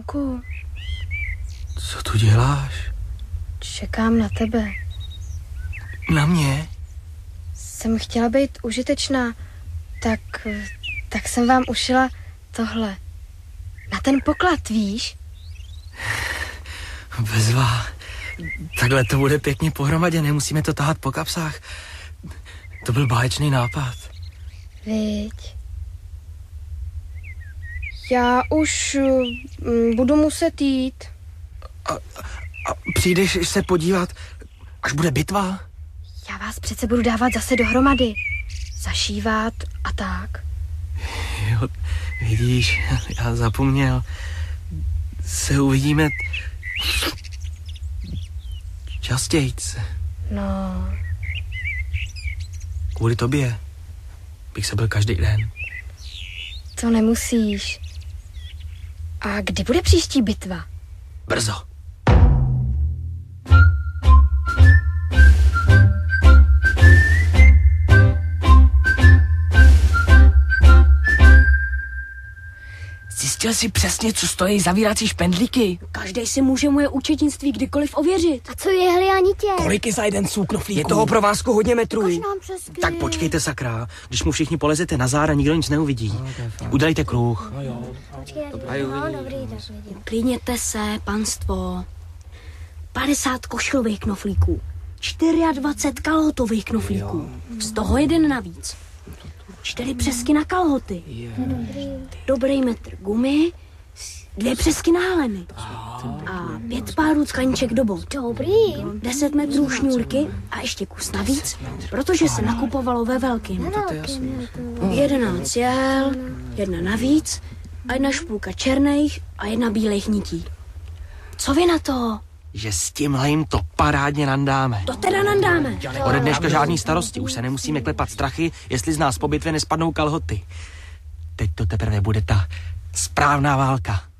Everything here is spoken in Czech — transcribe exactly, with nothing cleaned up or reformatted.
Janku. Co tu děláš? Čekám na tebe. Na mě? Jsem chtěla být užitečná, tak, tak jsem vám ušila tohle. Na ten poklad, víš? Bezva. Takhle to bude pěkně pohromadě, nemusíme to tahat po kapsách. To byl báječný nápad. Viď. Já už uh, budu muset jít. A, a přijdeš se podívat, až bude bitva? Já vás přece budu dávat zase dohromady. Zašívat a tak. Jo, vidíš, já zapomněl. Se uvidíme častějc. No. Kvůli tobě bych se byl každý den. To nemusíš. A kdy bude příští bitva? Brzo. Zjistil jsi přesně, co stojí zavírací špendlíky? Každej si může moje účetnictví kdykoliv ověřit. A co je hlianitě? Kolik je za jeden sůl knoflíků? Je toho provázku hodně metrů. Tak počkejte, sakra. Když mu všichni polezete na záda, nikdo nic neuvidí. Udělejte kruh. Počkej, no, dobrý, tak vidím. Uklidněte se, panstvo. padesát košilových knoflíků. dvacet čtyři kalhotových knoflíků. Z toho jeden navíc. Čtyři přesky na kalhoty. Dobrý metr gumy. Dvě přesky na helemy. A pět párů tkaniček do bot. Dobrý. Deset metrů šňůrky a ještě kus navíc, protože se nakupovalo ve velkým. Jedenáct jel, jedna navíc a jedna špůlka černých a jedna bílejch nití. Co vy na to? Že s tímhle jim to parádně nandáme. To teda nandáme. Ode dneška žádný starosti, už se nemusíme klepat strachy, jestli z nás po bitvě nespadnou kalhoty. Teď to teprve bude ta správná válka.